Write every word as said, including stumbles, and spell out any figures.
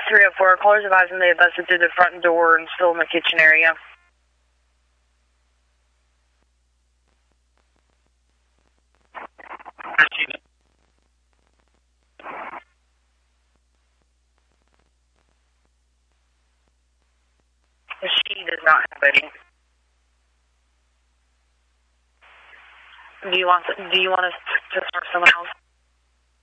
three oh four, callers advising they have busted through the front door and still in the kitchen area. She does not have any. Do you want do you want us to start someone else?